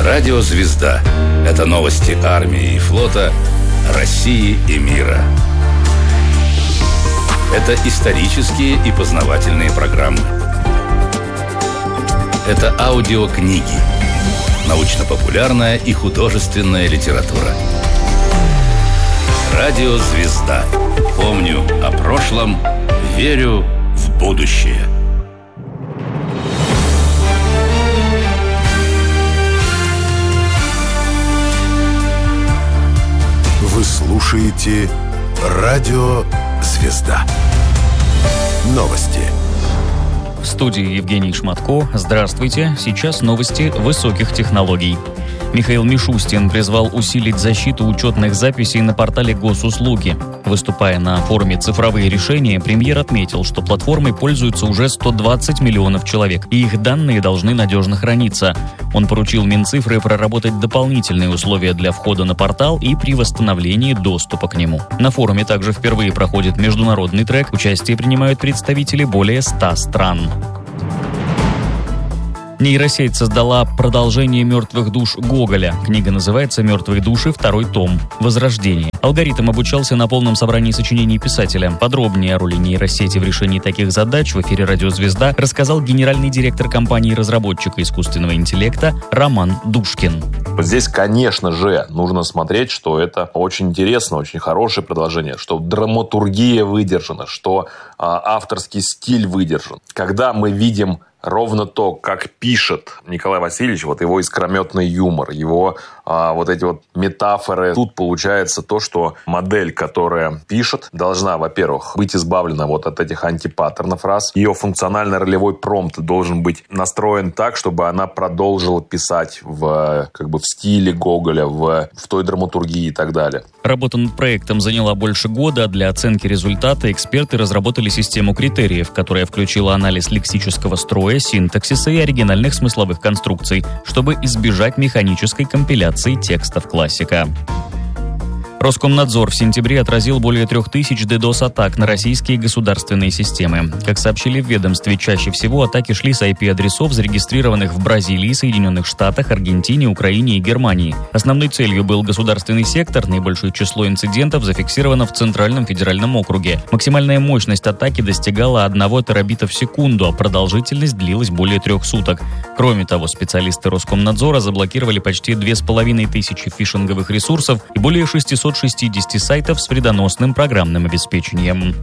Радио «Звезда» — это новости армии и флота, России и мира. Это исторические и познавательные программы. Это аудиокниги, научно-популярная и художественная литература. Радио «Звезда». Помню о прошлом, верю в будущее. Вы слушаете Радио «Звезда». Новости. В студии Евгений Шматко. Здравствуйте. Сейчас новости высоких технологий. Михаил Мишустин призвал усилить защиту учетных записей на портале Госуслуги. Выступая на форуме «Цифровые решения», премьер отметил, что платформой пользуются уже 120 миллионов человек, и их данные должны надежно храниться. Он поручил Минцифры проработать дополнительные условия для входа на портал и при восстановлении доступа к нему. На форуме также впервые проходит международный трек. Участие принимают представители более 100 стран. Нейросеть создала продолжение «Мертвых душ» Гоголя. Книга называется «Мертвые души. Второй том. Возрождение». Алгоритм обучался на полном собрании сочинений писателя. Подробнее о роли нейросети в решении таких задач в эфире «Радио Звезда» рассказал генеральный директор компании-разработчика искусственного интеллекта Роман Душкин. Здесь, конечно же, нужно смотреть, что это очень интересно, очень хорошее продолжение, что драматургия выдержана, что авторский стиль выдержан. Когда мы видим ровно то, как пишет Николай Васильевич, вот его искрометный юмор, его вот эти вот метафоры. Тут получается то, что модель, которая пишет, должна, во-первых, быть избавлена вот от этих антипаттернов раз. Ее функционально-ролевой промпт должен быть настроен так, чтобы она продолжила писать в стиле Гоголя, в той драматургии и так далее. Работа над проектом заняла больше года. Для оценки результата эксперты разработали систему критериев, которая включила анализ лексического строя, синтаксиса и оригинальных смысловых конструкций, чтобы избежать механической компиляции текстов классика. Роскомнадзор в сентябре отразил более 3000 DDoS-атак на российские государственные системы. Как сообщили в ведомстве, чаще всего атаки шли с IP-адресов, зарегистрированных в Бразилии, Соединенных Штатах, Аргентине, Украине и Германии. Основной целью был государственный сектор. Наибольшее число инцидентов зафиксировано в Центральном федеральном округе. Максимальная мощность атаки достигала 1 терабита в секунду, а продолжительность длилась более 3 суток. Кроме того, специалисты Роскомнадзора заблокировали почти 2500 фишинговых ресурсов и более 660 сайтов с вредоносным программным обеспечением.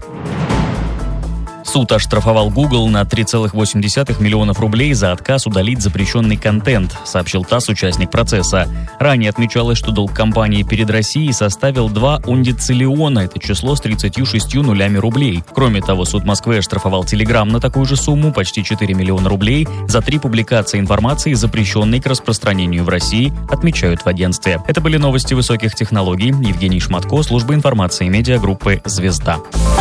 Суд оштрафовал Google на 3,8 миллионов рублей за отказ удалить запрещенный контент, сообщил ТАСС, участник процесса. Ранее отмечалось, что долг компании перед Россией составил 2 ундициллиона, это число с 36 нулями рублей. Кроме того, суд Москвы оштрафовал Telegram на такую же сумму, почти 4 миллиона рублей, за 3 публикации информации, запрещенной к распространению в России, отмечают в агентстве. Это были новости высоких технологий. Евгений Шматко, служба информации и медиагруппы «Звезда».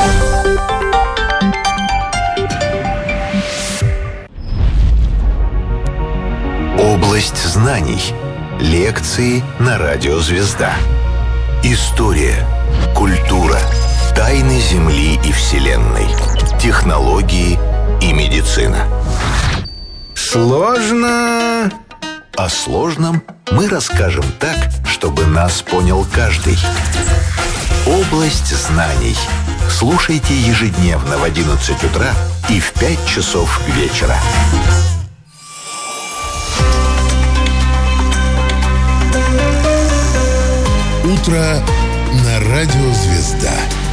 Область знаний. Лекции на Радио «Звезда». История, культура, тайны Земли и Вселенной, технологии и медицина. Сложно. О сложном мы расскажем так, чтобы нас понял каждый. Область знаний. Слушайте ежедневно в 11 утра и в 5 часов вечера. Утро на Радио «Звезда».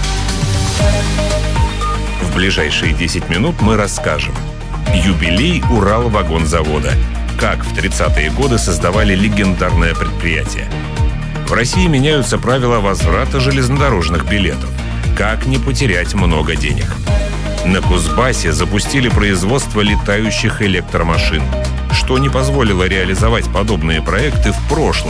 В ближайшие 10 минут мы расскажем. Юбилей Уралвагонзавода. Как в 30-е годы создавали легендарное предприятие. В России меняются правила возврата железнодорожных билетов. Как не потерять много денег. На Кузбассе запустили производство летающих электромашин, что не позволило реализовать подобные проекты в прошлом.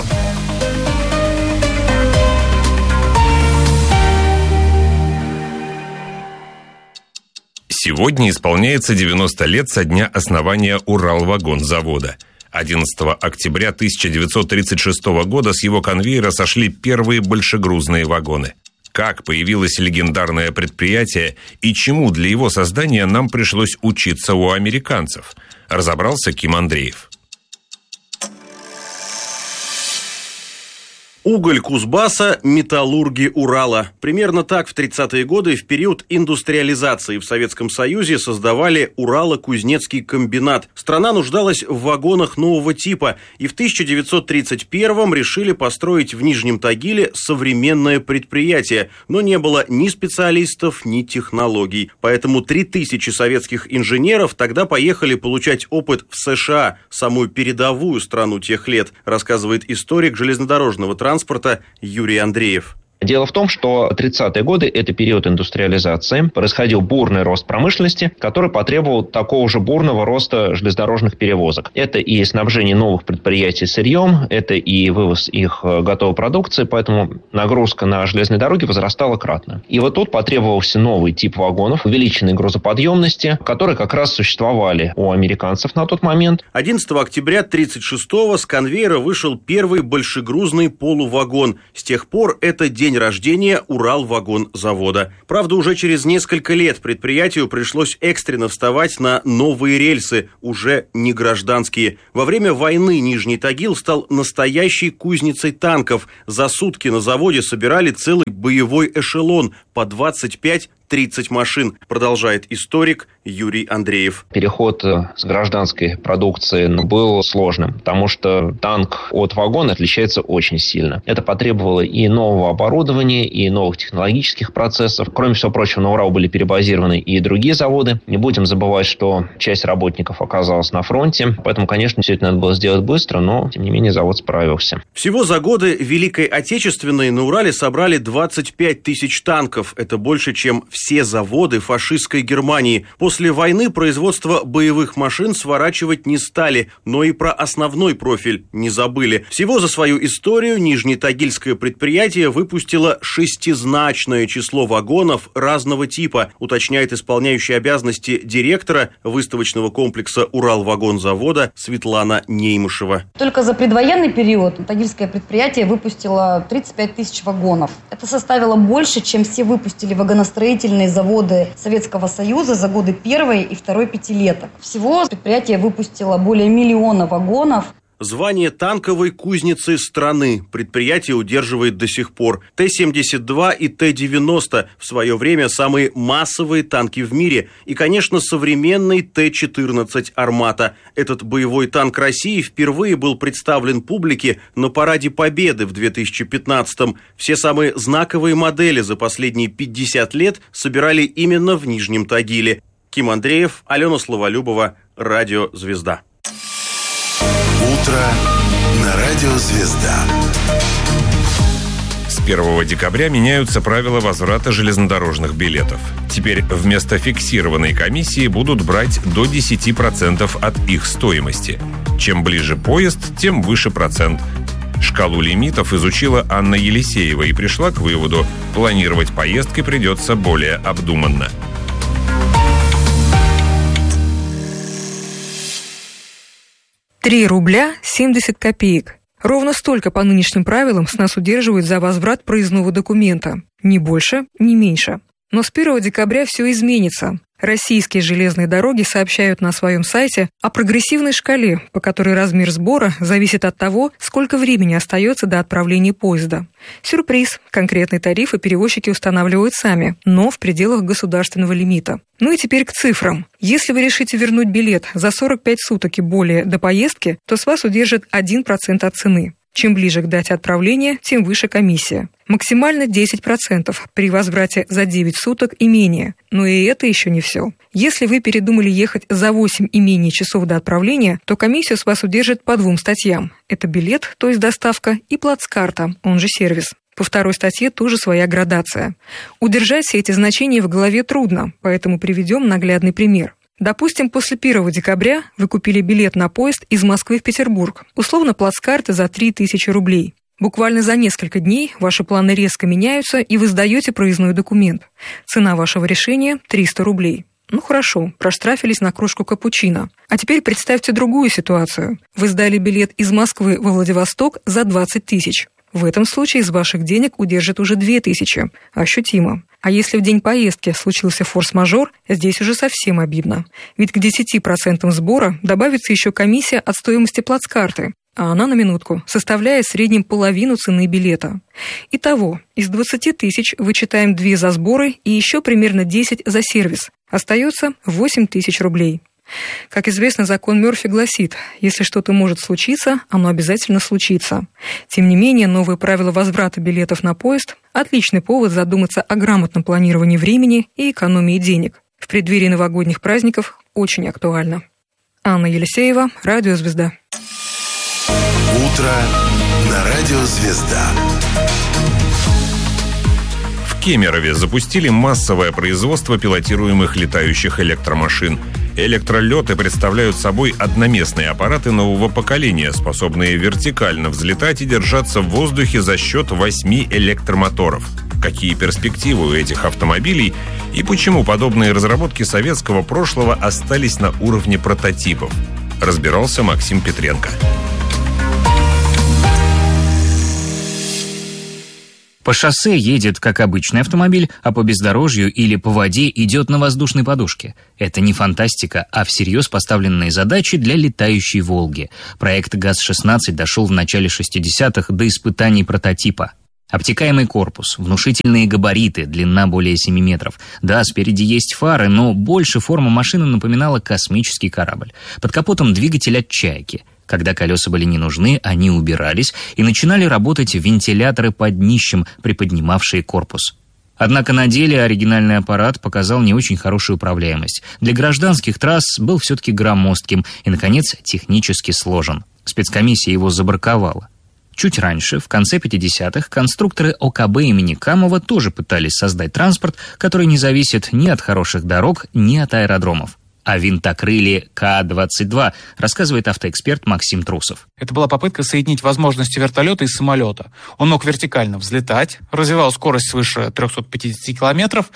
Сегодня исполняется 90 лет со дня основания Уралвагонзавода. 11 октября 1936 года с его конвейера сошли первые большегрузные вагоны. Как появилось легендарное предприятие и чему для его создания нам пришлось учиться у американцев, разобрался Ким Андреев. Уголь Кузбасса, металлурги Урала. Примерно так в 30-е годы в период индустриализации в Советском Союзе создавали Урало-Кузнецкий комбинат. Страна нуждалась в вагонах нового типа, и в 1931-м решили построить в Нижнем Тагиле современное предприятие, но не было ни специалистов, ни технологий. Поэтому 3000 советских инженеров тогда поехали получать опыт в США, самую передовую страну тех лет, рассказывает историк железнодорожного транспорта Юрий Андреев. Дело в том, что 30-е годы – это период индустриализации. Происходил бурный рост промышленности, который потребовал такого же бурного роста железнодорожных перевозок. Это и снабжение новых предприятий сырьем, это и вывоз их готовой продукции, поэтому нагрузка на железные дороги возрастала кратно. И вот тут потребовался новый тип вагонов, увеличенной грузоподъемности, которые как раз существовали у американцев на тот момент. 11 октября 1936-го с конвейера вышел первый большегрузный полувагон. С тех пор это день рождения Уралвагонзавода. Правда, уже через несколько лет предприятию пришлось экстренно вставать на новые рельсы, уже не гражданские. Во время войны Нижний Тагил стал настоящей кузницей танков. За сутки на заводе собирали целый боевой эшелон по 25-30 машин, продолжает историк Юрий Андреев. Переход с гражданской продукции был сложным, потому что танк от вагона отличается очень сильно. Это потребовало и нового оборудования, и новых технологических процессов. Кроме всего прочего, на Урал были перебазированы и другие заводы. Не будем забывать, что часть работников оказалась на фронте, поэтому, конечно, все это надо было сделать быстро, но, тем не менее, завод справился. Всего за годы Великой Отечественной на Урале собрали 25 тысяч танков. Это больше, чем все заводы фашистской Германии. После войны производство боевых машин сворачивать не стали, но и про основной профиль не забыли. Всего за свою историю Нижнетагильское предприятие выпустило шестизначное число вагонов разного типа, уточняет исполняющий обязанности директора выставочного комплекса Уралвагонзавода Светлана Неймышева. Только за предвоенный период Тагильское предприятие выпустило 35 тысяч вагонов. Это составило больше, чем все выпустили вагоностроительные заводы Советского Союза за годы первой и второй пятилеток. Всего предприятие выпустило более 1 миллиона вагонов. Звание танковой кузницы страны предприятие удерживает до сих пор. Т-72 и Т-90 в свое время самые массовые танки в мире. И, конечно, современный Т-14 «Армата». Этот боевой танк России впервые был представлен публике на Параде Победы в 2015-м. Все самые знаковые модели за последние 50 лет собирали именно в Нижнем Тагиле. Ким Андреев, Алена Словолюбова, Радио «Звезда». Утро на Радио «Звезда». С 1 декабря меняются правила возврата железнодорожных билетов. Теперь вместо фиксированной комиссии будут брать до 10% от их стоимости. Чем ближе поезд, тем выше процент. Шкалу лимитов изучила Анна Елисеева и пришла к выводу: планировать поездки придется более обдуманно. 3 рубля 70 копеек. Ровно столько по нынешним правилам с нас удерживают за возврат проездного документа. Ни больше, ни меньше. Но с 1 декабря все изменится. Российские железные дороги сообщают на своем сайте о прогрессивной шкале, по которой размер сбора зависит от того, сколько времени остается до отправления поезда. Сюрприз. Конкретные тарифы перевозчики устанавливают сами, но в пределах государственного лимита. Ну и теперь к цифрам. Если вы решите вернуть билет за 45 суток и более до поездки, то с вас удержат 1% от цены. Чем ближе к дате отправления, тем выше комиссия. Максимально 10% при возврате за 9 суток и менее. Но и это еще не все. Если вы передумали ехать за 8 и менее часов до отправления, то комиссию с вас удержат по 2 статьям. Это билет, то есть доставка, и плацкарта, он же сервис. По 2 статье тоже своя градация. Удержать все эти значения в голове трудно, поэтому приведем наглядный пример. Допустим, после 1 декабря вы купили билет на поезд из Москвы в Петербург, условно плацкарта за 3000 рублей. Буквально за несколько дней ваши планы резко меняются, и вы сдаете проездной документ. Цена вашего решения – 300 рублей. Ну хорошо, проштрафились на кружку капучино. А теперь представьте другую ситуацию. Вы сдали билет из Москвы во Владивосток за 20 тысяч. В этом случае из ваших денег удержат уже 2000. Ощутимо. А если в день поездки случился форс-мажор, здесь уже совсем обидно. Ведь к 10% сбора добавится еще комиссия от стоимости плацкарты. а она, на минутку, составляет в среднем половину цены билета. Итого, из 20 тысяч вычитаем 2 за сборы и еще примерно 10 за сервис. Остается 8 тысяч рублей. Как известно, закон Мёрфи гласит, если что-то может случиться, оно обязательно случится. Тем не менее, новые правила возврата билетов на поезд – отличный повод задуматься о грамотном планировании времени и экономии денег. В преддверии новогодних праздников очень актуально. Анна Елисеева, Радио «Звезда». Утро на Радио «Звезда». В Кемерове запустили массовое производство пилотируемых летающих электромашин. Электролеты представляют собой одноместные аппараты нового поколения, способные вертикально взлетать и держаться в воздухе за счет 8 электромоторов. Какие перспективы у этих автомобилей и почему подобные разработки советского прошлого остались на уровне прототипов, разбирался Максим Петренко. По шоссе едет, как обычный автомобиль, а по бездорожью или по воде идет на воздушной подушке. Это не фантастика, а всерьез поставленные задачи для летающей «Волги». Проект ГАЗ-16 дошел в начале 60-х до испытаний прототипа. Обтекаемый корпус, внушительные габариты, длина более 7 метров. Да, спереди есть фары, но больше форма машины напоминала космический корабль. Под капотом двигатель от «Чайки». Когда колеса были не нужны, они убирались, и начинали работать вентиляторы под днищем, приподнимавшие корпус. Однако на деле оригинальный аппарат показал не очень хорошую управляемость. Для гражданских трасс был все-таки громоздким и, наконец, технически сложен. Спецкомиссия его забраковала. Чуть раньше, в конце 50-х, конструкторы ОКБ имени Камова тоже пытались создать транспорт, который не зависит ни от хороших дорог, ни от аэродромов. О винтокрыле К-22 рассказывает автоэксперт Максим Трусов. Это была попытка соединить возможности вертолета и самолета. Он мог вертикально взлетать, развивал скорость свыше 350 километров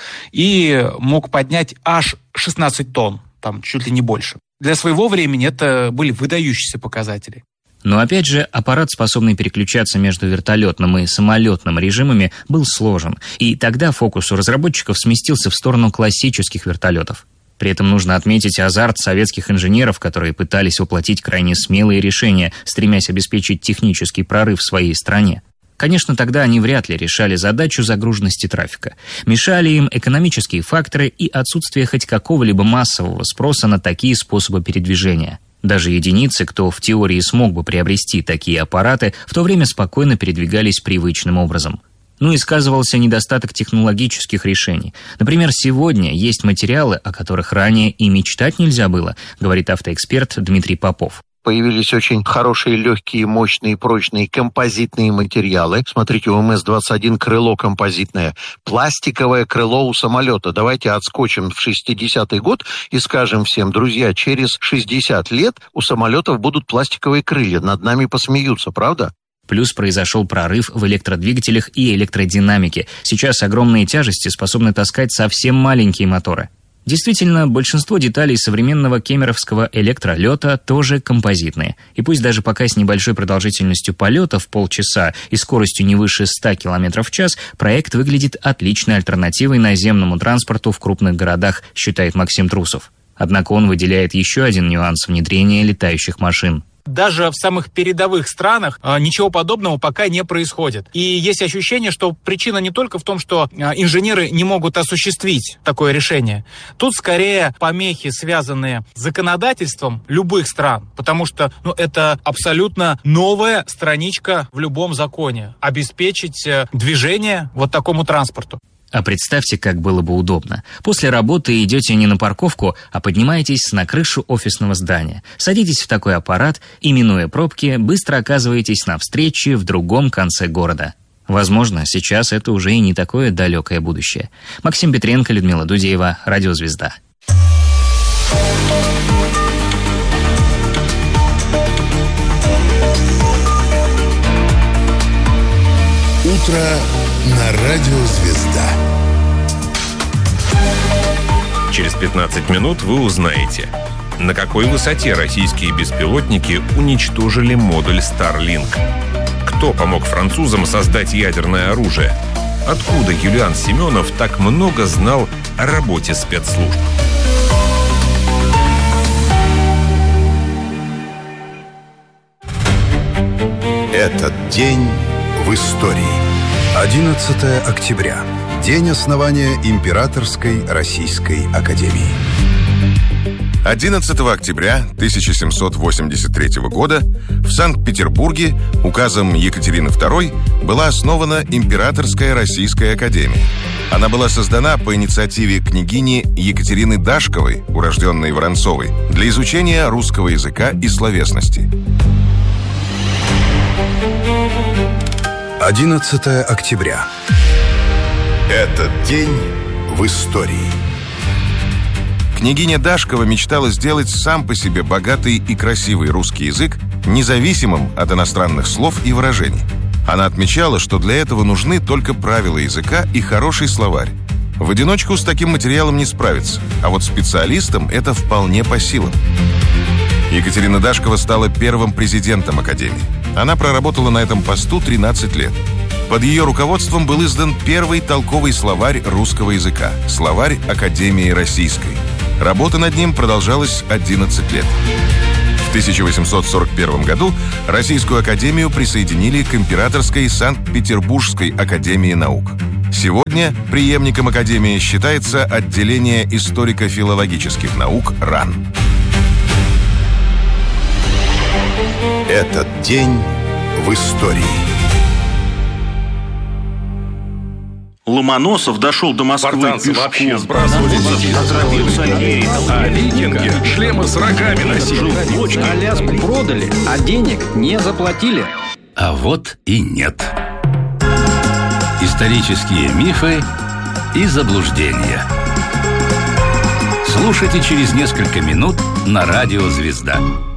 и мог поднять аж 16 тонн, там чуть ли не больше. Для своего времени это были выдающиеся показатели. Но опять же, аппарат, способный переключаться между вертолетным и самолетным режимами, был сложен. И тогда фокус у разработчиков сместился в сторону классических вертолетов. При этом нужно отметить азарт советских инженеров, которые пытались воплотить крайне смелые решения, стремясь обеспечить технический прорыв в своей стране. Конечно, тогда они вряд ли решали задачу загруженности трафика. Мешали им экономические факторы и отсутствие хоть какого-либо массового спроса на такие способы передвижения. Даже единицы, кто в теории смог бы приобрести такие аппараты, в то время спокойно передвигались привычным образом. Ну и сказывался недостаток технологических решений. Например, сегодня есть материалы, о которых ранее и мечтать нельзя было, говорит автоэксперт Дмитрий Попов. Появились очень хорошие, легкие, мощные, прочные композитные материалы. Смотрите, у МС-21 крыло композитное. Пластиковое крыло у самолета. Давайте отскочим в 60-й год и скажем всем: друзья, через 60 лет у самолетов будут пластиковые крылья. Над нами посмеются, правда? Плюс произошел прорыв в электродвигателях и электродинамике. Сейчас огромные тяжести способны таскать совсем маленькие моторы. Действительно, большинство деталей современного кемеровского электролета тоже композитные. И пусть даже пока с небольшой продолжительностью полета в полчаса и скоростью не выше 100 км в час, проект выглядит отличной альтернативой наземному транспорту в крупных городах, считает Максим Трусов. Однако он выделяет еще один нюанс внедрения летающих машин. Даже в самых передовых странах ничего подобного пока не происходит. И есть ощущение, что причина не только в том, что инженеры не могут осуществить такое решение. Тут скорее помехи, связанные с законодательством любых стран. Потому что это абсолютно новая страничка в любом законе. Обеспечить движение вот такому транспорту. А представьте, как было бы удобно. После работы идете не на парковку, а поднимаетесь на крышу офисного здания. Садитесь в такой аппарат и, минуя пробки, быстро оказываетесь на встрече в другом конце города. Возможно, сейчас это уже и не такое далекое будущее. Максим Петренко, Людмила Дудеева, Радио «Звезда». Утро на Радио «Звезда». Через 15 минут вы узнаете, на какой высоте российские беспилотники уничтожили модуль Starlink. Кто помог французам создать ядерное оружие? Откуда Юлиан Семенов так много знал о работе спецслужб? Этот день в истории. 11 октября. День основания Императорской Российской Академии. 11 октября 1783 года в Санкт-Петербурге указом Екатерины II была основана Императорская Российская Академия. Она была создана по инициативе княгини Екатерины Дашковой, урожденной Воронцовой, для изучения русского языка и словесности. 11 октября. Этот день в истории. Княгиня Дашкова мечтала сделать сам по себе богатый и красивый русский язык независимым от иностранных слов и выражений. Она отмечала, что для этого нужны только правила языка и хороший словарь. В одиночку с таким материалом не справиться, а вот специалистам это вполне по силам. Екатерина Дашкова стала первым президентом Академии. Она проработала на этом посту 13 лет. Под ее руководством был издан первый толковый словарь русского языка – словарь Академии Российской. Работа над ним продолжалась 11 лет. В 1841 году Российскую Академию присоединили к Императорской Санкт-Петербургской Академии наук. Сегодня преемником Академии считается отделение историко-филологических наук РАН. Этот день в истории. Ломоносов дошел до Москвы Спартанцы пешком. вообще сбрасывали а викинги шлемы с рогами носили. Аляску продали, а денег не заплатили. А вот и нет. Исторические мифы и заблуждения. Слушайте через несколько минут на радио «Звезда».